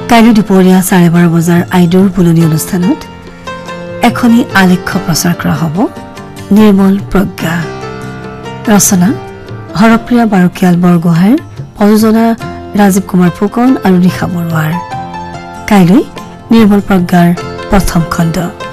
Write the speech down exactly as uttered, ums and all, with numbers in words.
কাইলৈ দুপৰীয়া চাৰে বাৰ বজাৰ আইডৰ বুলনি অনুষ্ঠানত এখনি আলেখ্য প্ৰচাৰ কৰা হ'ব নিৰ্মল প্ৰজ্ঞা ৰচনা হৰপ্ৰিয়া বাৰকিয়াল বৰগোহাঁইৰ প্ৰযোজনা ৰাজীৱ কুমাৰ ফুকন আৰু নিশা বৰুৱাৰ কাইলৈ নিৰ্মল প্ৰজ্ঞাৰ প্ৰথম খণ্ড